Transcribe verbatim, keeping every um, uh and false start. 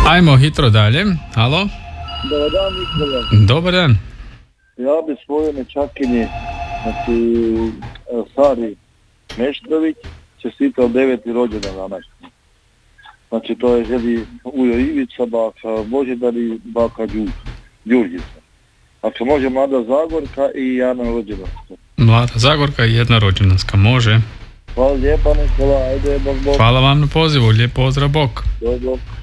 Ajmo hitro dalje. Halo? Dobar dan, Nikola. Dobar dan. Ja bi svojoj nečakinji, znači Sari Meštrović, čestitao deveti rođendan danas. Znači to je želi ujo Ivica, baka Božidar i baka Đurđica. Ako može mlada Zagorka i jedna rođendanska. Mlada Zagorka i jedna rođendanska, može. Hvala lijepa, Nikola, ajde, bok, bok. Hvala vam na pozivu, lijep pozdrav, bok. Bok, bok.